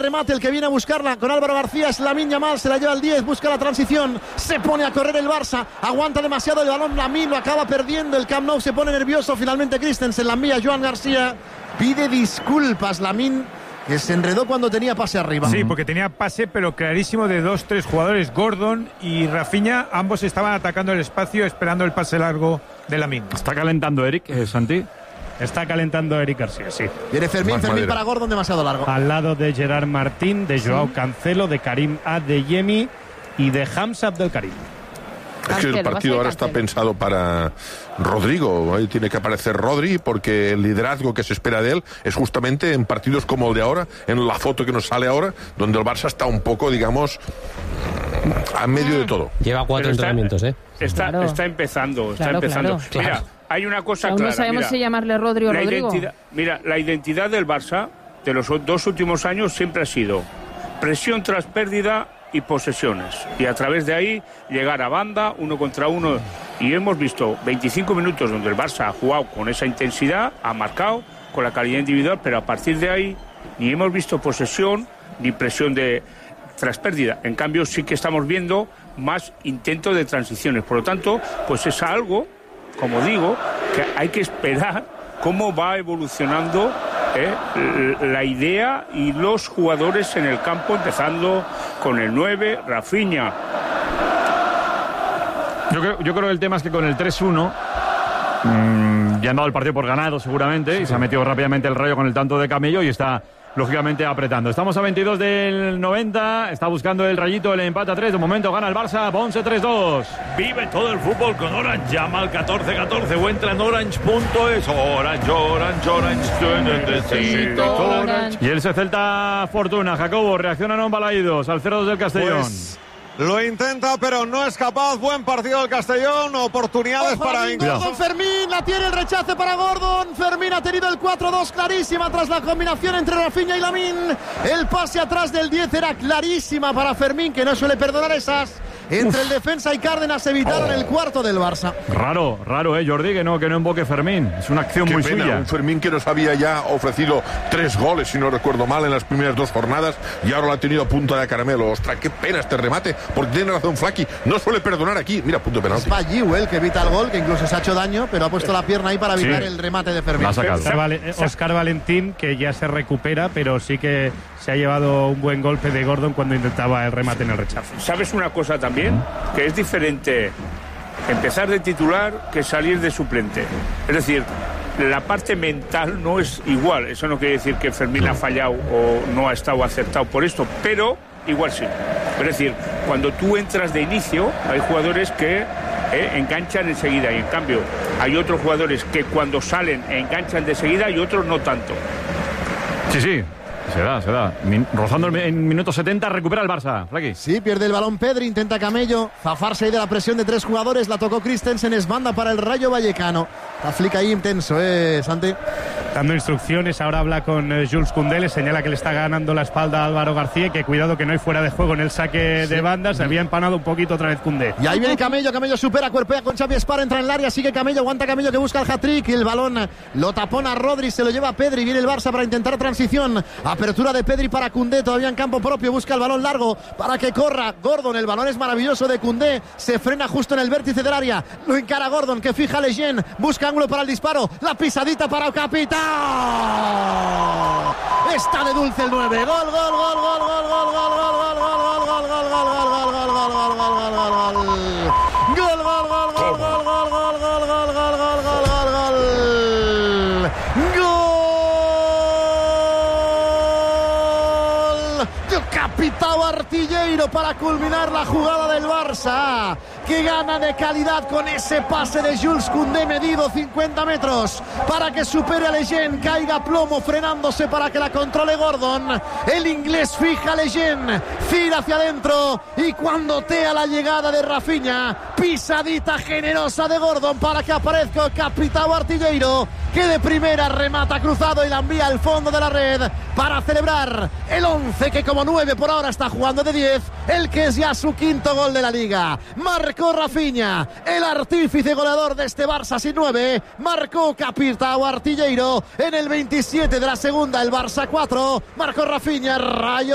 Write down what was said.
remate, el que viene a buscarla con Álvaro García es Lamine Yamal, se la lleva al 10, busca la transición, se pone a correr el Barça, aguanta demasiado el balón Lamine, lo acaba perdiendo, el Camp Nou se pone nervioso, finalmente Christensen la envía a Joan García, pide disculpas Lamine, que se enredó cuando tenía pase arriba. Sí, porque tenía pase, pero clarísimo de 2-3 jugadores, Gordon y Rafinha, ambos estaban atacando el espacio, esperando el pase largo de Lamine. Está calentando Eric, Santi. Está calentando Eric García, sí. Viene Fermín para Gordon, demasiado largo. Al lado de Gerard Martín, de Joao Cancelo, de Karim Adeyemi y de Hamza Abdelkarim. Es que el partido ahora está pensado para Rodrigo. Ahí tiene que aparecer Rodri, porque el liderazgo que se espera de él es justamente en partidos como el de ahora, en la foto que nos sale ahora, donde el Barça está un poco, digamos, a medio de todo. Lleva 4 entrenamientos, Está empezando. Mira, hay una cosa aún clara. No sabemos si llamarle Rodri o Rodrigo. La identidad del Barça de los 2 últimos años siempre ha sido presión tras pérdida y posesiones. Y a través de ahí llegar a banda, 1 contra 1. Y hemos visto 25 minutos donde el Barça ha jugado con esa intensidad, ha marcado con la calidad individual, pero a partir de ahí ni hemos visto posesión ni presión tras pérdida. En cambio sí que estamos viendo más intentos de transiciones. Por lo tanto, pues es algo, como digo, que hay que esperar cómo va evolucionando la idea y los jugadores en el campo, empezando con el 9, Rafinha. Yo creo que el tema es que con el 3-1 ya han dado el partido por ganado seguramente, y se ha metido rápidamente el Rayo con el tanto de Camello y está lógicamente apretando. Estamos a 22 del 90, está buscando el Rayito el empate a 3, de momento gana el Barça, Ponce 3-2. Vive todo el fútbol con Orange, llama al 1414 o entra en orange.es. Orange. Y el Celta Fortuna, Jacobo, reaccionan a un Balaídos al 0-2 del Castellón. Pues lo intenta, pero no es capaz. Buen partido del Castellón, oportunidades para Gordon. Fermín, la tiene el rechace para Gordon. Fermín ha tenido el 4-2 clarísima tras la combinación entre Rafinha y Lamine. El pase atrás del 10 era clarísima para Fermín, que no suele perdonar esas. Entre el defensa y Cárdenas evitaron el cuarto del Barça. Raro, Jordi, que no invoque Fermín. Es una acción muy suya. Un Fermín que nos había ya ofrecido 3 goles, si no recuerdo mal, en las primeras 2 jornadas, y ahora lo ha tenido a punta de caramelo. Ostras, qué pena este remate, porque tiene razón Flaky, no suele perdonar aquí. Mira, punto de penalti. Es Balliu el que evita el gol, que incluso se ha hecho daño, pero ha puesto la pierna ahí para evitar el remate de Fermín. Óscar Valentín, que ya se recupera, pero sí que se ha llevado un buen golpe de Gordon cuando intentaba el remate en el rechazo. ¿Sabes una cosa también? Que es diferente empezar de titular que salir de suplente. Es decir, la parte mental no es igual. Eso no quiere decir que Fermín ha fallado o no ha estado acertado por esto, pero igual sí. Es decir, cuando tú entras de inicio, hay jugadores que enganchan enseguida, y en cambio hay otros jugadores que cuando salen enganchan de seguida y otros no tanto. Sí. Se da. Rozando en minuto 70, recupera el Barça. Flaky. Sí, pierde el balón Pedri, intenta Camello zafarse ahí de la presión de 3 jugadores. La tocó Christensen, es banda para el Rayo Vallecano. La flica ahí intenso, Santi. Dando instrucciones, ahora habla con Jules Koundé, le señala que le está ganando la espalda a Álvaro García y que cuidado que no hay fuera de juego en el saque de banda. Se había empanado un poquito otra vez Koundé. Y ahí viene Camello supera, cuerpea con Xavi Espar, entra en el área, sigue Camello, aguanta Camello que busca el hat-trick, y el balón lo tapona Rodri, se lo lleva Pedri, viene el Barça para intentar transición. Apertura de Pedri para Koundé, todavía en campo propio, busca el balón largo para que corra Gordon, el balón es maravilloso de Koundé, se frena justo en el vértice del área, lo encara Gordon, que fija a Lejeune, busca ángulo para el disparo, la pisadita para Capitán, está de dulce el 9, gol, Capitão Artilheiro para culminar la jugada del Barça, que gana de calidad con ese pase de Jules Koundé medido 50 metros para que supere a Lejeune, caiga plomo frenándose para que la controle Gordon. El inglés fija a Lejeune, gira hacia adentro y cuando tea la llegada de Rafinha, pisadita generosa de Gordon para que aparezca el Capitão Artilheiro, que de primera remata cruzado y la envía al fondo de la red para celebrar el 11 que como 9 por ahora está jugando de 10, el que es ya su 5º gol de la liga. Marcó Rafinha, el artífice goleador de este Barça sin 9, marcó Capitão Artilheiro en el 27 de la segunda, el Barça 4, marcó Rafinha, Rayo